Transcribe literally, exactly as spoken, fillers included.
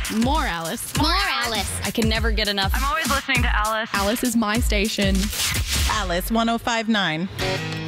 More Alice. More Alice. I can never get enough. I'm always listening to Alice. Alice is my station. Alice one oh five point nine.